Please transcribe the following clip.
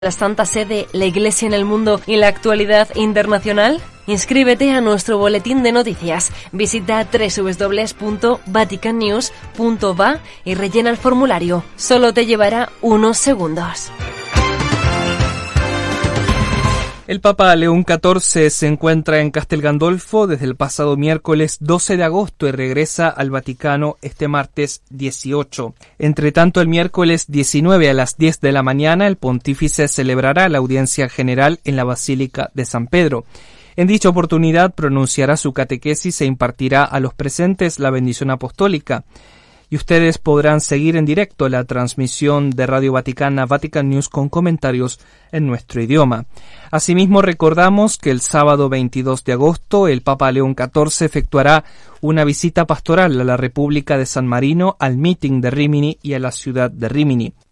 La Santa Sede, la Iglesia en el mundo y la actualidad internacional. Inscríbete a nuestro boletín de noticias. Visita www.vaticannews.va y rellena el formulario. Solo te llevará unos segundos. El Papa León XIV se encuentra en Castel Gandolfo desde el pasado miércoles 12 de agosto y regresa al Vaticano este martes 18. Entre tanto, el miércoles 19 a las 10 de la mañana, el pontífice celebrará la audiencia general en la Basílica de San Pedro. En dicha oportunidad pronunciará su catequesis e impartirá a los presentes la bendición apostólica. Y ustedes podrán seguir en directo la transmisión de Radio Vaticana Vatican News con comentarios en nuestro idioma. Asimismo, recordamos que el sábado 22 de agosto el Papa León XIV efectuará una visita pastoral a la República de San Marino, al Meeting de Rímini y a la ciudad de Rímini.